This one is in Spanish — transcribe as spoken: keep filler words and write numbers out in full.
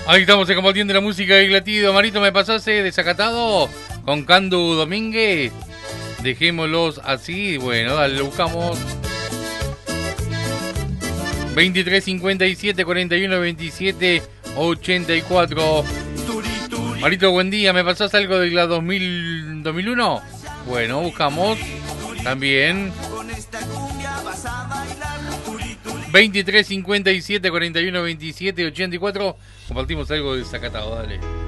Ahí estamos compartiendo la música del latido. Marito, ¿me pasase desacatado? Con Candu Domínguez. Dejémoslos así. Bueno, dale, lo buscamos. veintitrés cincuenta y siete cuarenta y uno veintisiete ochenta y cuatro. Marito, buen día. ¿Me pasás algo de la dos mil, dos mil uno? Bueno, buscamos. También. veintitrés cincuenta y siete cuarenta y uno veintisiete ochenta y cuatro. Compartimos algo desacatado, dale.